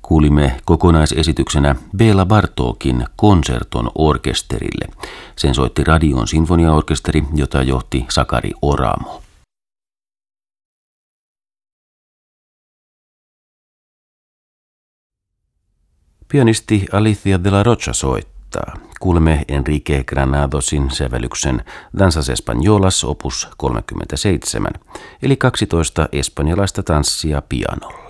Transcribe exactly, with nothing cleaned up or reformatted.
kuulimme kokonaisesityksenä Béla Bartókin konserton orkesterille. Sen soitti Radion sinfoniaorkesteri, jota johti Sakari Oramo. Pianisti Alicia de la Rocha soittaa. Kuulemme Enrique Granadosin sävellyksen Danzas Españolas opus kolmekymmentäseitsemän, eli kaksitoista espanjalaista tanssia pianolla.